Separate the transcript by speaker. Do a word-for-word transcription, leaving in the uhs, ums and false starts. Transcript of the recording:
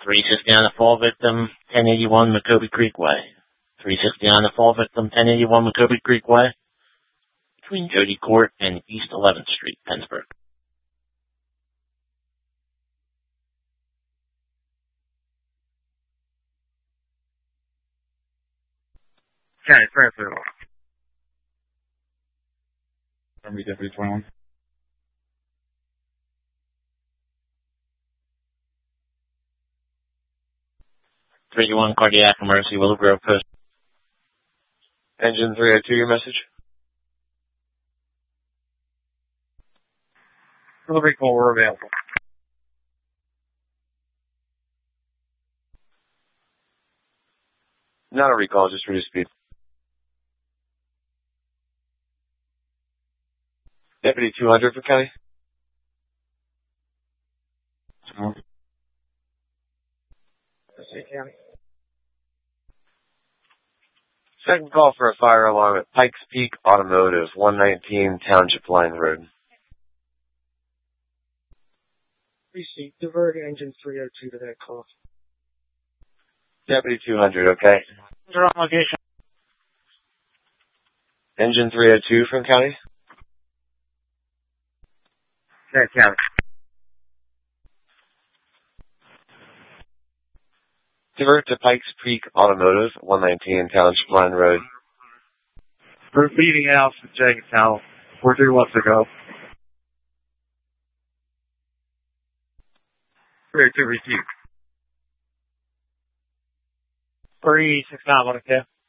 Speaker 1: three sixty on the fall victim, ten eighty-one Macoby Creek Way. three sixty on the fall victim, ten eighty-one Macoby Creek Way, between Jody Court and East eleventh Street, Pennsburg.
Speaker 2: Okay, transfer.
Speaker 3: Army Deputy twenty-one.
Speaker 1: three eighty-one Cardiac Emergency, Willow Grove Post.
Speaker 4: Engine three oh two, your message?
Speaker 2: Delivery call, we're available.
Speaker 4: Not a recall, just reduce speed. Deputy two hundred for County.
Speaker 3: Oh.
Speaker 2: County.
Speaker 4: Second call for a fire alarm at Pikes Peak Automotive, one nineteen Township Line Road.
Speaker 2: Receipt. Divert engine three oh two to that call.
Speaker 4: Deputy two hundred, okay.
Speaker 2: They're on location.
Speaker 4: Engine three oh two from County.
Speaker 2: Okay, County.
Speaker 4: Divert to Pikes Peak Automotive, one nineteen Township Line Road.
Speaker 2: We're leaving out from Jenkintown. We're three months ago. three oh two receipt. three six nine, one okay.